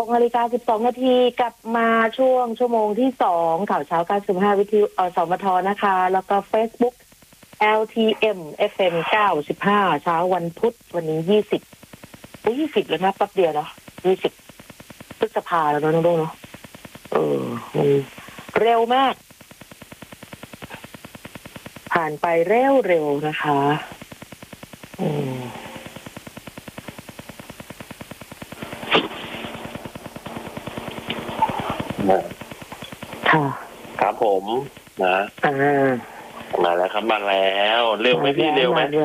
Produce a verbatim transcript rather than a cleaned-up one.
กนาฬิกาสิบสองนาทีกลับมาช่วงชั่วโมงที่สองข่าวเช้าเก้าสิบห้าวิทยุอสมทนะคะแล้วก็ Facebook แอล ที เอ็ม เอฟ เอ็ม เก้าสิบห้าเช้าวันพุธวันนี้ยี่สิบอุ้ยยี่สิบแล้วนะแป๊บเดียวเนาะยี่สิบพฤษภาแล้วเนาะน้องโดเนาะเออมันเร็วมากผ่านไปเร็วเร็วนะคะอืมค่ะครับผมนะอ่ามาแล้วครับมาแล้วเร็วไหมพี่เร็วไหม